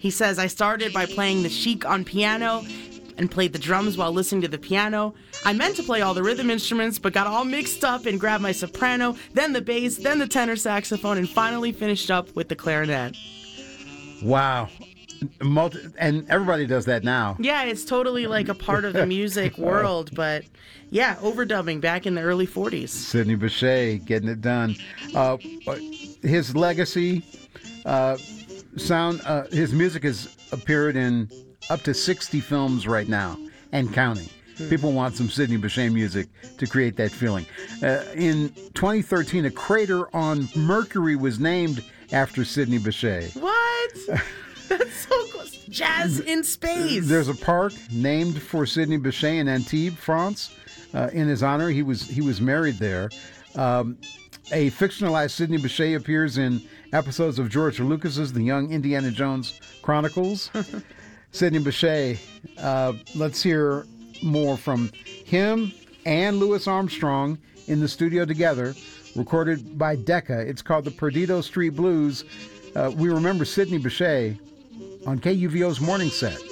He says, I started by playing the Chic on piano and played the drums while listening to the piano. I meant to play all the rhythm instruments, but got all mixed up and grabbed my soprano, then the bass, then the tenor saxophone, and finally finished up with the clarinet. Wow. And everybody does that now. Yeah, it's totally like a part of the music world, but yeah, overdubbing back in the early 40s. Sidney Bechet getting it done. His legacy, his music has appeared in up to 60 films right now and counting. People want some Sidney Bechet music to create that feeling. In 2013, a crater on Mercury was named after Sidney Bechet. What? That's so cool. Jazz in space. There's a park named for Sidney Bechet in Antibes, France. In his honor, he was married there. A fictionalized Sidney Bechet appears in episodes of George Lucas's The Young Indiana Jones Chronicles. Sidney Bechet, let's hear more from him and Louis Armstrong in the studio together, recorded by Decca. It's called the Perdido Street Blues. We remember Sidney Bechet on KUVO's Morning Set.